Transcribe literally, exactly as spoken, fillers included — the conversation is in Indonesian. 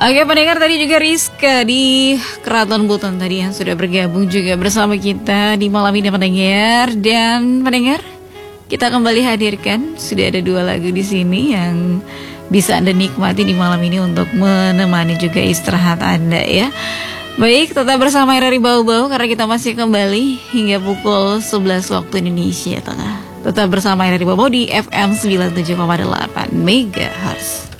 Oke pendengar, tadi juga Rizka di Keraton Buton tadi yang sudah bergabung juga bersama kita di malam ini pendengar. Dan pendengar, kita kembali hadirkan sudah ada dua lagu di sini yang bisa Anda nikmati di malam ini untuk menemani juga istirahat Anda ya. Baik, tetap bersama R R I Bau-Bau karena kita masih kembali hingga pukul sebelas waktu Indonesia Tengah. Tetap bersama R R I Bau-Bau di F M sembilan puluh tujuh koma delapan Megahertz.